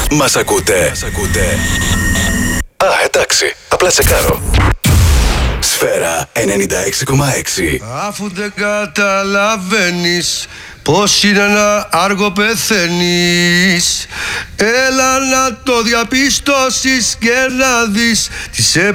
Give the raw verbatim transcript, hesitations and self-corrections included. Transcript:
Μας ακούτε? Μας ακούτε? Α, εντάξει. Απλά τσεκάρω. Σφαίρα ενενήντα έξι κόμμα έξι. Αφού δεν καταλαβαίνεις πως είναι ένα άργο πεθαίνεις, έλα να το διαπιστώσεις και να δεις τι σε